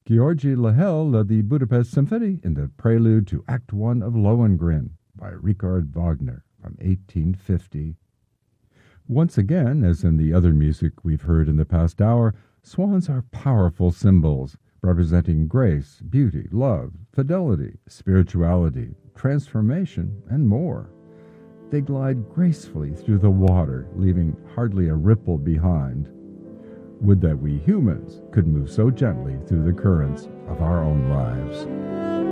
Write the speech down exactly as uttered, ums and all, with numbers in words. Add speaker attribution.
Speaker 1: Georgi Lahel led the Budapest Symphony in the prelude to Act One of Lohengrin by Richard Wagner from eighteen fifty. Once again, as in the other music we've heard in the past hour, swans are powerful symbols representing grace, beauty, love, fidelity, spirituality, transformation, and more. They glide gracefully through the water, leaving hardly a ripple behind. Would that we humans could move so gently through the currents of our own lives.